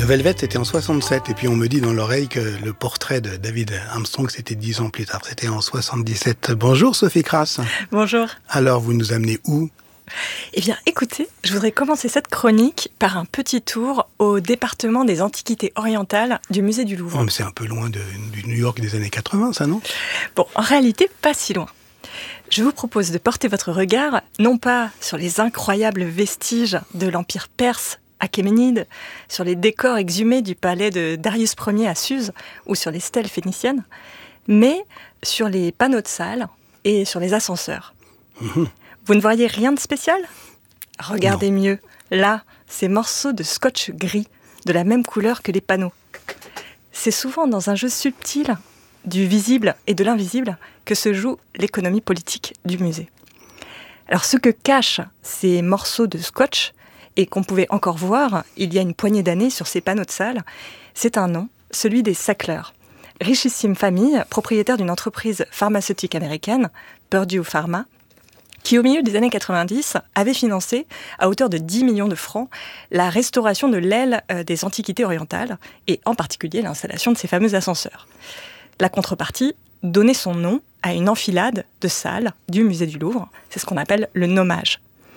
Le Velvet, c'était en 67, et puis on me dit dans l'oreille que le portrait de David Armstrong, c'était 10 ans plus tard, c'était en 77. Bonjour Sophie Crass. Bonjour. Alors, vous nous amenez où ? Eh bien, écoutez, je voudrais commencer cette chronique par un petit tour au département des Antiquités orientales du musée du Louvre. Oh, mais c'est un peu loin du New York des années 80, ça, non ? Bon, en réalité, pas si loin. Je vous propose de porter votre regard, non pas sur les incroyables vestiges de l'Empire perse achéménide, sur les décors exhumés du palais de Darius Ier à Suse ou sur les stèles phéniciennes, mais sur les panneaux de salle et sur les ascenseurs. Vous ne voyez rien de spécial ? Regardez mieux. Là, ces morceaux de scotch gris, de la même couleur que les panneaux. C'est souvent dans un jeu subtil du visible et de l'invisible que se joue l'économie politique du musée. Alors, ce que cachent ces morceaux de scotch, et qu'on pouvait encore voir il y a une poignée d'années sur ces panneaux de salle, c'est un nom, celui des Sackler. Richissime famille, propriétaire d'une entreprise pharmaceutique américaine, Purdue Pharma, qui au milieu des années 90 avait financé, à hauteur de 10 millions de francs, la restauration de l'aile des Antiquités orientales, et en particulier l'installation de ces fameux ascenseurs. La contrepartie donnait son nom à une enfilade de salles du musée du Louvre, c'est ce qu'on appelle le nommage.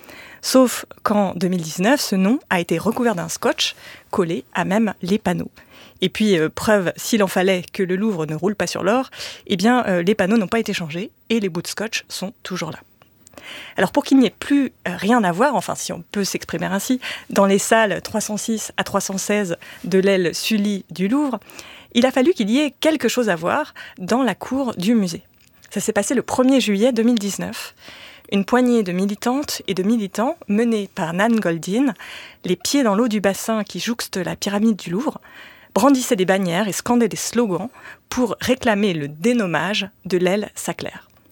Sauf qu'en 2019, ce nom a été recouvert d'un scotch collé à même les panneaux. Et puis, preuve, s'il en fallait, que le Louvre ne roule pas sur l'or, eh bien, les panneaux n'ont pas été changés et les bouts de scotch sont toujours là. Alors pour qu'il n'y ait plus rien à voir, enfin si on peut s'exprimer ainsi, dans les salles 306 à 316 de l'aile Sully du Louvre, il a fallu qu'il y ait quelque chose à voir dans la cour du musée. Ça s'est passé le 1er juillet 2019. Une poignée de militantes et de militants menés par Nan Goldin, les pieds dans l'eau du bassin qui jouxte la pyramide du Louvre, brandissaient des bannières et scandaient des slogans pour réclamer le dénommage de l'aile Sackler.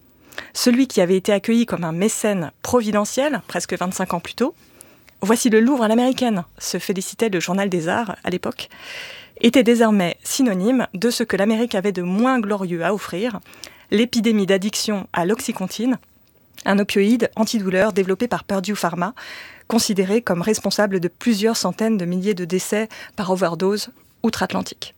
Celui qui avait été accueilli comme un mécène providentiel, presque 25 ans plus tôt, « Voici le Louvre à l'américaine », se félicitait le Journal des Arts à l'époque, était désormais synonyme de ce que l'Amérique avait de moins glorieux à offrir, l'épidémie d'addiction à l'oxycontine, un opioïde antidouleur développé par Purdue Pharma, considéré comme responsable de plusieurs centaines de milliers de décès par overdose outre-Atlantique.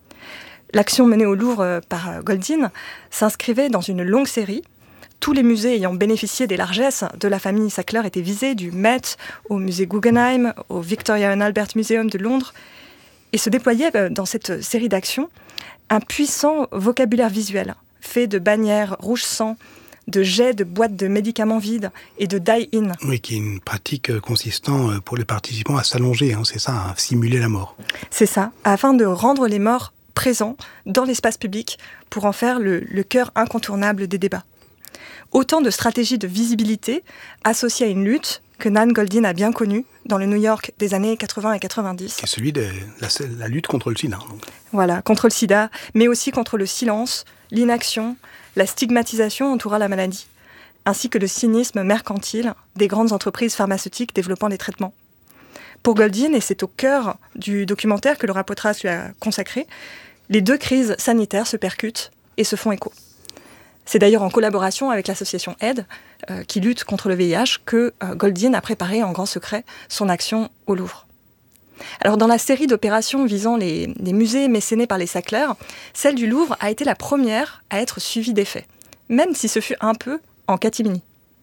L'action menée au Louvre par Goldin s'inscrivait dans une longue série. Tous les musées ayant bénéficié des largesses de la famille Sackler étaient visés, du Met au musée Guggenheim, au Victoria and Albert Museum de Londres, et se déployait dans cette série d'actions un puissant vocabulaire visuel, fait de bannières rouge sang, de jets de boîtes de médicaments vides et de die-in. Oui, qui est une pratique consistant pour les participants à s'allonger, c'est ça, à simuler la mort. C'est ça, afin de rendre les morts présents dans l'espace public pour en faire le cœur incontournable des débats. Autant de stratégies de visibilité associées à une lutte que Nan Goldin a bien connue dans le New York des années 80 et 90. C'est celui de la lutte contre le sida. Donc. Voilà, contre le sida, mais aussi contre le silence, l'inaction, la stigmatisation entourant la maladie, ainsi que le cynisme mercantile des grandes entreprises pharmaceutiques développant des traitements. Pour Goldin, et c'est au cœur du documentaire que Laura Poitras lui a consacré, les deux crises sanitaires se percutent et se font écho. C'est d'ailleurs en collaboration avec l'association AID, qui lutte contre le VIH, que Goldin a préparé en grand secret son action au Louvre. Alors dans la série d'opérations visant les musées mécénés par les Sackler, celle du Louvre a été la première à être suivie d'effet, même si ce fut un peu en catimini.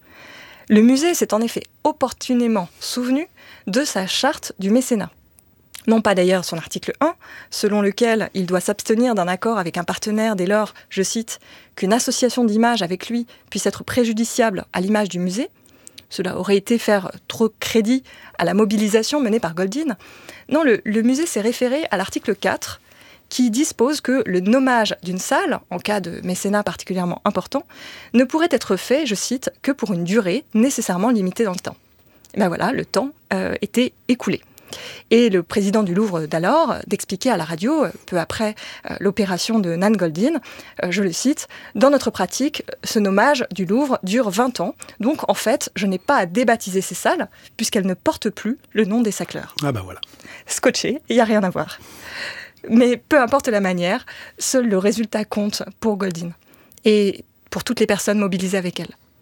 Le musée s'est en effet opportunément souvenu de sa charte du mécénat. Non pas d'ailleurs son article 1, selon lequel il doit s'abstenir d'un accord avec un partenaire dès lors, je cite, qu'une association d'images avec lui puisse être préjudiciable à l'image du musée. Cela aurait été faire trop crédit à la mobilisation menée par Goldin. Non, le musée s'est référé à l'article 4, qui dispose que le nommage d'une salle, en cas de mécénat particulièrement important, ne pourrait être fait, je cite, que pour une durée nécessairement limitée dans le temps. Et bien voilà, le temps était écoulé. Et le président du Louvre d'alors d'expliquer à la radio, peu après l'opération de Nan Goldin, je le cite, « Dans notre pratique, ce nommage du Louvre dure 20 ans, donc en fait, je n'ai pas à débaptiser ces salles, puisqu'elles ne portent plus le nom des Sackler. » Ah ben voilà. Scotché, il n'y a rien à voir. Mais peu importe la manière, seul le résultat compte pour Goldin et pour toutes les personnes mobilisées avec elle.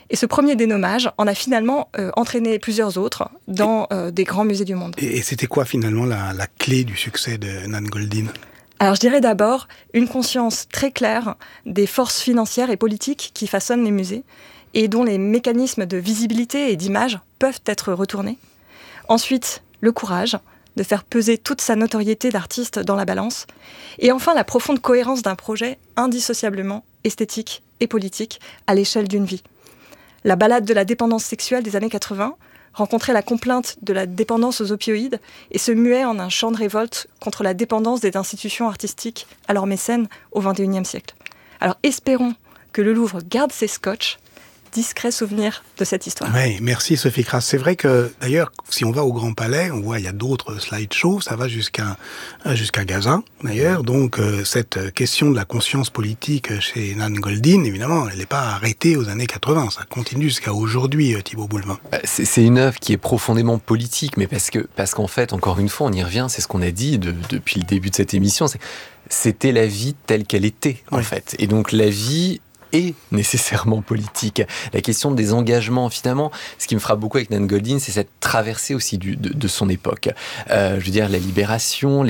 Et ce premier dénommage en a finalement entraîné plusieurs autres dans des grands musées du monde. Et c'était quoi finalement la clé du succès de Nan Goldin ? Alors je dirais d'abord une conscience très claire des forces financières et politiques qui façonnent les musées et dont les mécanismes de visibilité et d'image peuvent être retournés. Ensuite, le courage de faire peser toute sa notoriété d'artiste dans la balance. Et enfin, la profonde cohérence d'un projet indissociablement esthétique et politique à l'échelle d'une vie. La balade de la dépendance sexuelle des années 80 rencontrait la complainte de la dépendance aux opioïdes et se muait en un chant de révolte contre la dépendance des institutions artistiques alors mécènes au XXIe siècle. Alors espérons que le Louvre garde ses scotch, discret souvenir de cette histoire. Oui, merci Sophie Crass. C'est vrai que, d'ailleurs, si on va au Grand Palais, on voit il y a d'autres slideshows, ça va jusqu'à Gazin, d'ailleurs. Donc, cette question de la conscience politique chez Nan Goldin, évidemment, elle n'est pas arrêtée aux années 80. Ça continue jusqu'à aujourd'hui, Thibaut Boulevin. C'est une œuvre qui est profondément politique, mais parce qu'en fait, encore une fois, on y revient, c'est ce qu'on a dit depuis le début de cette émission, c'était la vie telle qu'elle était, en fait. Et donc, la vie est nécessairement politique. La question des engagements, finalement, ce qui me frappe beaucoup avec Nan Goldin, c'est cette traversée aussi de son époque. Je veux dire, les libérations,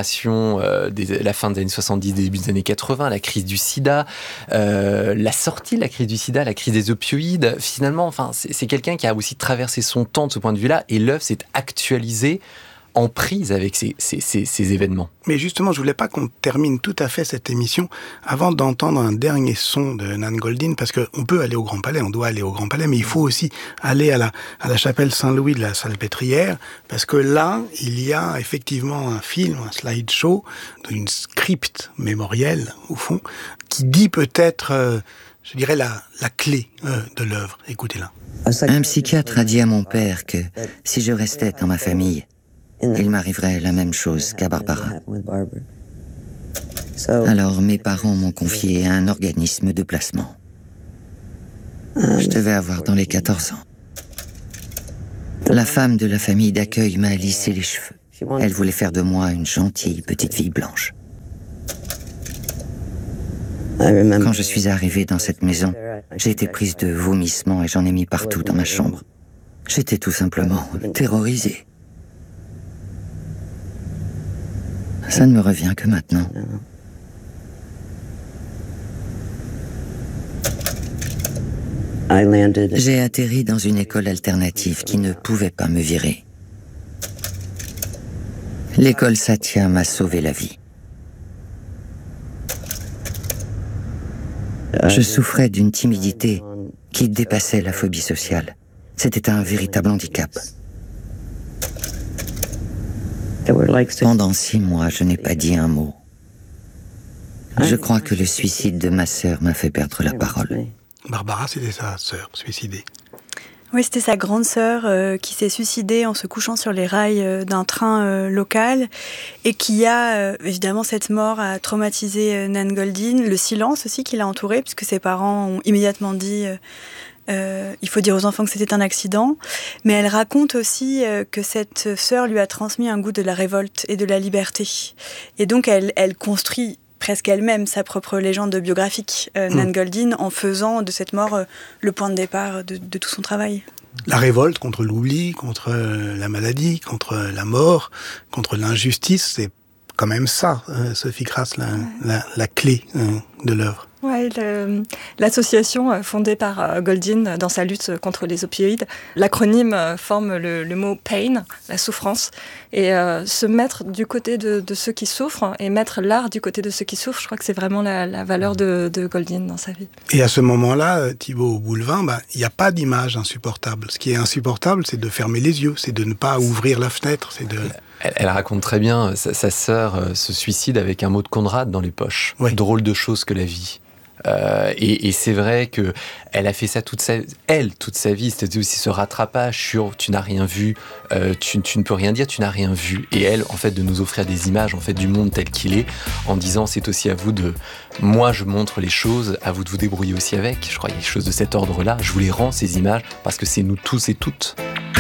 la fin des années 70, début des années 80, la crise du sida, la sortie de la crise du sida, la crise des opioïdes. Finalement, enfin, c'est quelqu'un qui a aussi traversé son temps de ce point de vue-là, et l'œuvre s'est actualisée en prise avec ces événements. Mais justement, je voulais pas qu'on termine tout à fait cette émission avant d'entendre un dernier son de Nan Goldin, parce qu'on peut aller au Grand Palais, on doit aller au Grand Palais, mais il faut aussi aller à la chapelle Saint-Louis de la Salpêtrière, parce que là, il y a effectivement un film, un slideshow, une script mémorielle, au fond, qui dit peut-être, je dirais, la clé de l'œuvre. Écoutez-la. Un psychiatre a dit à mon père que si je restais dans ma famille, il m'arriverait la même chose qu'à Barbara. Alors mes parents m'ont confié à un organisme de placement. Je devais avoir dans les 14 ans. La femme de la famille d'accueil m'a lissé les cheveux. Elle voulait faire de moi une gentille petite fille blanche. Quand je suis arrivée dans cette maison, j'ai été prise de vomissements et j'en ai mis partout dans ma chambre. J'étais tout simplement terrorisée. Ça ne me revient que maintenant. J'ai atterri dans une école alternative qui ne pouvait pas me virer. L'école Satya m'a sauvé la vie. Je souffrais d'une timidité qui dépassait la phobie sociale. C'était un véritable handicap. Pendant 6 mois, je n'ai pas dit un mot. Je crois que le suicide de ma sœur m'a fait perdre la parole. Barbara, c'était sa sœur suicidée. Oui, c'était sa grande sœur qui s'est suicidée en se couchant sur les rails d'un train local et qui a, évidemment, cette mort a traumatisé Nan Goldin. Le silence aussi qui l'a entourée, puisque ses parents ont immédiatement dit il faut dire aux enfants que c'était un accident. Mais elle raconte aussi que cette sœur lui a transmis un goût de la révolte et de la liberté. Et donc, elle construit presque elle-même sa propre légende biographique, Nan Goldin, en faisant de cette mort le point de départ de tout son travail. La révolte contre l'oubli, contre la maladie, contre la mort, contre l'injustice, c'est quand même ça, Sophie Crass, la clé de l'œuvre. Ouais, l'association fondée par Goldin dans sa lutte contre les opioïdes, l'acronyme forme le mot pain, la souffrance, et se mettre du côté de ceux qui souffrent et mettre l'art du côté de ceux qui souffrent, je crois que c'est vraiment la valeur de Goldin dans sa vie. Et à ce moment-là, Thibaut Boulevin, il n'y a pas d'image insupportable. Ce qui est insupportable, c'est de fermer les yeux, c'est de ne pas ouvrir la fenêtre, c'est de... Elle raconte très bien, sa sœur se suicide avec un mot de Conrad dans les poches. Oui. Drôle de chose que la vie. Et c'est vrai que elle a fait ça toute sa vie, c'était aussi ce rattrapage sur tu n'as rien vu, tu ne peux rien dire, tu n'as rien vu, et elle en fait de nous offrir des images en fait du monde tel qu'il est, en disant c'est aussi à vous de, moi je montre les choses, à vous de vous débrouiller aussi avec. Je crois qu'il y a des choses de cet ordre-là, je vous les rends ces images parce que c'est nous tous et toutes.